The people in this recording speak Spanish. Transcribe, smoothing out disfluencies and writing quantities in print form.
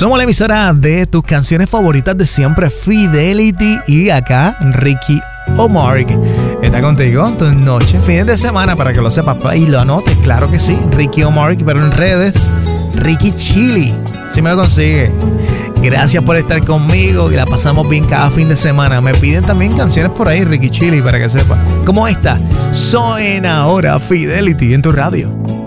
Somos la emisora de tus canciones favoritas de siempre, Fidelity. Y acá, Ricky Omar está contigo tu noche, fines de semana, para que lo sepas y lo anotes. Claro que sí, Ricky Omar, pero en redes, Ricky Chili. Si me lo consigue. Gracias por estar conmigo y la pasamos bien cada fin de semana. Me piden también canciones por ahí, Ricky Chili, para que sepa. Como esta, suena ahora Fidelity en tu radio.